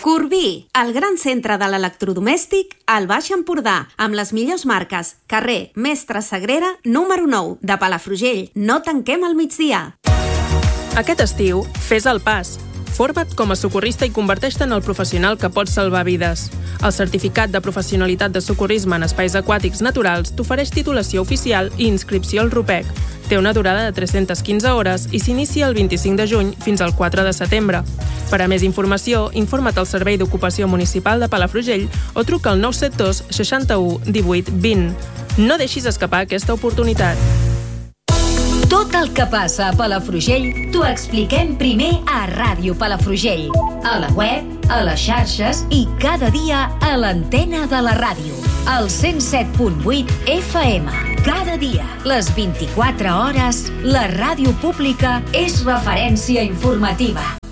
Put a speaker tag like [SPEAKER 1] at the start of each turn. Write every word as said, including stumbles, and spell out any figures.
[SPEAKER 1] Corbí, el gran centre de l'electrodomèstic al Baix Empordà, amb les millors marques. Carrer Mestre Sagrera, número nou, de Palafrugell. No tanquem al migdia.
[SPEAKER 2] Aquest estiu, fes el pas. Forma't com a socorrista i converteix-te en el professional que pot salvar vides. El certificat de professionalitat de socorrisme en espais aquàtics naturals t'ofereix titulació oficial i inscripció al RUPEC. Té una durada de tres-centes quinze hores i s'inicia el vint-i-cinc de juny fins al quatre de setembre. Per a més informació, informa't al Servei d'Ocupació Municipal de Palafrugell o truca al nou set dos seixanta-u divuit vint. No deixis escapar aquesta oportunitat.
[SPEAKER 3] Tot el que passa a Palafrugell t'ho expliquem primer a Ràdio Palafrugell, a la web, a les xarxes i cada dia a l'antena de la ràdio. Al cent set punt vuit F M. Cada dia, les vint-i-quatre hores, la ràdio pública és referència informativa.